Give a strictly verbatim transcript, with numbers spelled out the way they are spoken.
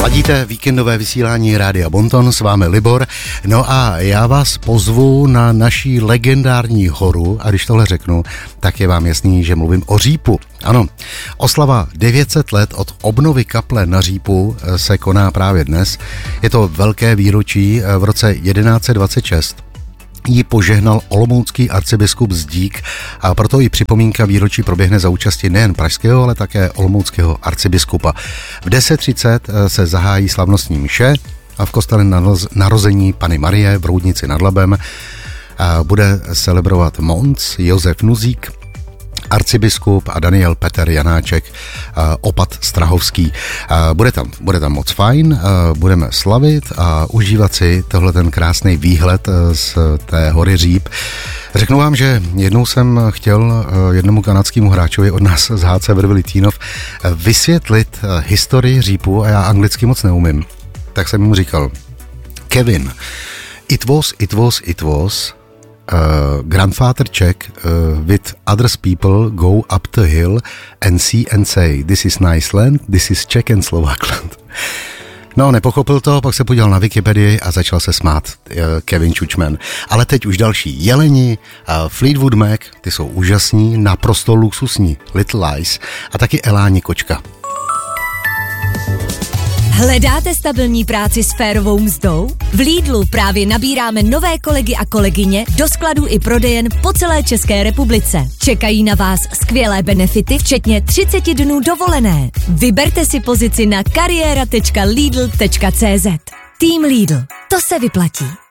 Ladíte víkendové vysílání Rádia Bonton, s vámi Libor. No a já vás pozvu na naší legendární horu a když tohle řeknu, tak je vám jasný, že mluvím o Řípu. Ano, oslava devět set let od obnovy kaple na Řípu se koná právě dnes. Je to velké výročí. V roce jedenáct set dvacet šest ji požehnal olomoucký arcibiskup Zdík a proto i připomínka výročí proběhne za účasti nejen pražského, ale také olomouckého arcibiskupa. V deset třicet se zahájí slavnostní mše a v kostele narození Panny Marie v Roudnici nad Labem bude celebrovat Mons Josef Nuzík, arcibiskup a Daniel Petr Janáček, opat Strahovský. Bude tam, bude tam moc fajn, budeme slavit a užívat si tohle ten krásný výhled z té hory Říp. Řeknu vám, že jednou jsem chtěl jednomu kanadskému hráčovi od nás z H C Vrvily Tínov vysvětlit historii Řípu a já anglicky moc neumím. Tak jsem mu říkal, Kevin, it was, it was, it was... Uh, grandfather Czech uh, with others people go up the hill and see and say this is nice land, this is Czech and Slovak land. No, nepochopil to, pak se podíval na Wikipedii a začal se smát uh, Kevin Čučmen. Ale teď už další jeleni, uh, Fleetwood Mac, ty jsou úžasní, naprosto luxusní, Little Lies a taky Eláni kočka. Hledáte stabilní práci s férovou mzdou? V Lidlu právě nabíráme nové kolegy a kolegyně do skladů i prodejen po celé České republice. Čekají na vás skvělé benefity, včetně třicet dnů dovolené. Vyberte si pozici na kariéra tečka lidl tečka cé zet. Tým Lidl. To se vyplatí.